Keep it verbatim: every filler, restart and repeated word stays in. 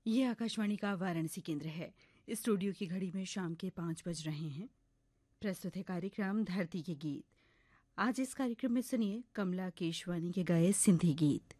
ये आकाशवाणी का वाराणसी केंद्र है। स्टूडियो की घड़ी में शाम के पाँच बज रहे हैं। प्रस्तुत है कार्यक्रम धरती के गीत। आज इस कार्यक्रम में सुनिए कमला केशवानी के गाए सिंधी गीत।